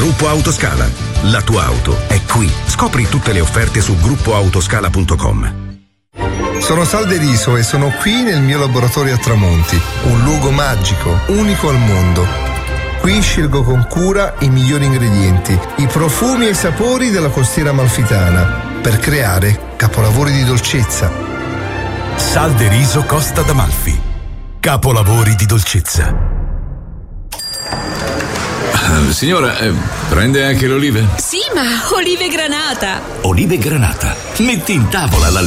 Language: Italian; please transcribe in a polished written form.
Gruppo Autoscala. La tua auto è qui. Scopri tutte le offerte su gruppoautoscala.com. Sono Sal De Riso e sono qui nel mio laboratorio a Tramonti, un luogo magico, unico al mondo. Qui scelgo con cura i migliori ingredienti, i profumi e i sapori della costiera amalfitana per creare capolavori di dolcezza. Sal De Riso Costa d'Amalfi. Capolavori di dolcezza. Signora, prende anche le olive? Sì, ma olive granata. Olive granata. Metti in tavola la